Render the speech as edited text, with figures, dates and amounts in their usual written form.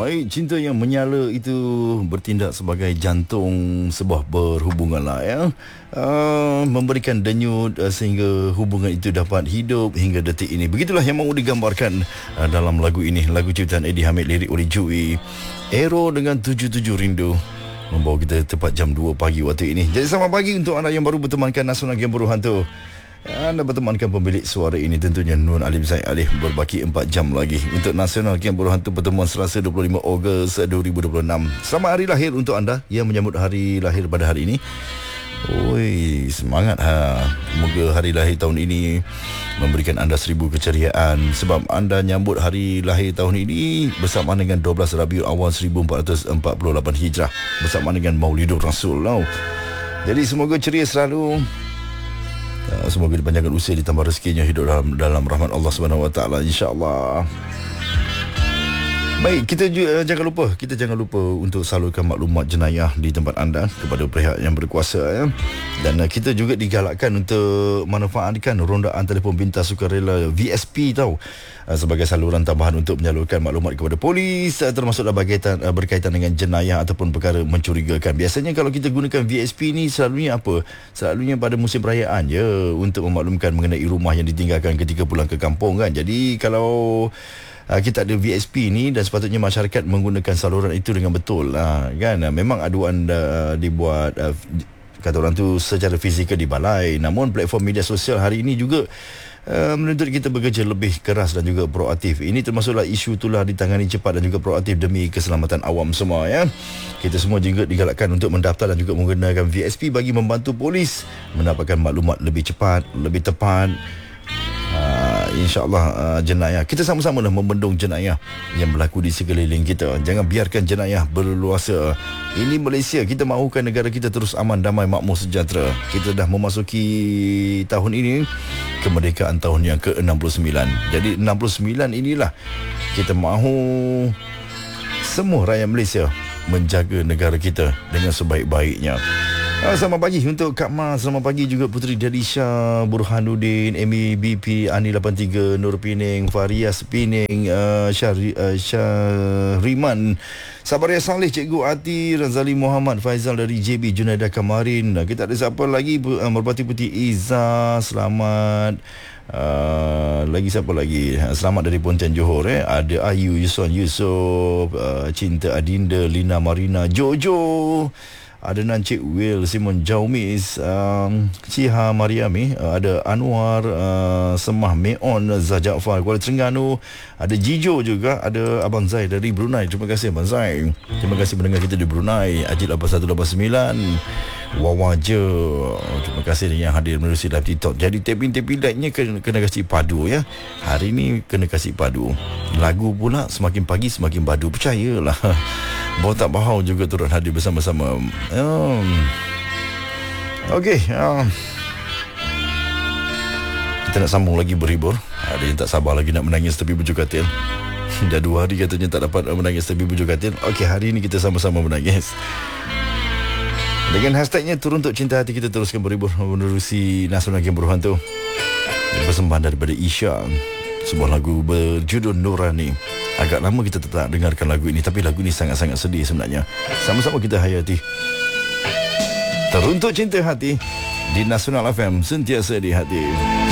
Baik, cinta yang menyala itu bertindak sebagai jantung sebuah berhubungan lah ya. Memberikan denyut sehingga hubungan itu dapat hidup hingga detik ini. Begitulah yang mahu digambarkan dalam lagu ini. Lagu ciptaan Eddie Hamid, lirik oleh Joey. Ero dengan 77 Rindu membawa kita tepat jam 2 pagi waktu ini. Jadi selamat pagi untuk anda yang baru bertemankan Nasional Game Buruh Hantu. Anda bertemankan pemilik suara ini tentunya Nur Alim Zaid Alif. Berbaki 4 jam lagi untuk Nasional Game Buruh Hantu pertemuan Selasa 25 Ogos 2026. Selamat hari lahir untuk anda yang menyambut hari lahir pada hari ini. Oi, semangat Semoga hari lahir tahun ini memberikan anda 1000 keceriaan. Sebab anda nyambut hari lahir tahun ini bersamaan dengan 12 Rabiul Awal 1448 Hijrah, bersamaan dengan Maulidur Rasul. Jadi semoga ceria selalu. Semoga dipanjangkan usia, ditambah rezekinya, hidup dalam rahmat Allah Subhanahu Wa Taala, insya-Allah. Baik, kita jangan lupa untuk salurkan maklumat jenayah di tempat anda kepada pihak yang berkuasa ya. Dan kita juga digalakkan untuk manfaatkan rondaan telefon pintar sukarela VSP sebagai saluran tambahan untuk menyalurkan maklumat kepada polis, termasuklah berkaitan dengan jenayah ataupun perkara mencurigakan. Biasanya kalau kita gunakan VSP ni selalunya apa? Selalunya pada musim perayaan je, untuk memaklumkan mengenai rumah yang ditinggalkan ketika pulang ke kampung kan. Jadi kalau kita ada VSP ni dan sepatutnya masyarakat menggunakan saluran itu dengan betul kan. Memang aduan dibuat kata orang tu secara fizikal di balai, namun platform media sosial hari ini juga menuntut kita bekerja lebih keras dan juga proaktif. Ini termasuklah isu itulah ditangani cepat dan juga proaktif demi keselamatan awam semua ya. Kita semua juga digalakkan untuk mendaftar dan juga menggunakan VSP bagi membantu polis mendapatkan maklumat lebih cepat, lebih tepat. InsyaAllah jenayah, kita sama-sama membendung jenayah yang berlaku di sekeliling kita. Jangan biarkan jenayah berleluasa. Ini Malaysia, kita mahukan negara kita terus aman, damai, makmur, sejahtera. Kita dah memasuki tahun ini kemerdekaan tahun yang ke-69. Jadi 69 inilah kita mahu semua rakyat Malaysia menjaga negara kita dengan sebaik-baiknya. Selamat pagi untuk Kak Mas. Selamat pagi juga Puteri Dalisha, Burhanuddin, Amy BP, Ani 83, Nur Pining, Farias Pining, Syahriman, Sabaria Saleh, Cikgu Ati, Razali Muhammad, Faizal dari JB, Junaidah Kamarin. Kita ada siapa lagi? Merpati Putih Iza, selamat. Lagi siapa lagi? Selamat dari Pontian Johor Ada Ayu, Yuson Yusof, Cinta Adinda, Lina Marina, Jojo, ada Nancik Will, Simon Jaumis, Ciha Mariami, ada Anwar, Semah Meon, Zah Jaafar, Kuala Terengganu, ada Jijo juga, ada Abang Zai dari Brunei. Terima kasih Abang Zai. Terima kasih mendengar kita di Brunei. Ajit 8189, Wawaja. Terima kasih yang hadir menerusi live TikTok. Jadi taping lightnya kena kasih padu ya. Hari ni kena kasih padu. Lagu pula semakin pagi semakin padu. Percayalah. Botak Bahau juga turut hadir bersama-sama. Okey. Kita nak sambung lagi berhibur. Ada yang tak sabar lagi nak menangis tepi bujur katil. Dah 2 hari katanya tak dapat menangis tepi bujur katil. Okey, hari ini kita sama-sama menangis. Dengan hashtagnya Turun Untuk Cinta Hati, kita teruskan berhibur menerusi Nasional Game Buruh Hantu. Persembahan daripada Isya, sebuah lagu berjudul Nurani. Agak lama kita tak dengarkan lagu ini, tapi lagu ini sangat-sangat sedih sebenarnya. Sama-sama kita hayati. Teruntuk Cinta Hati di Nasional FM, sentiasa di hati.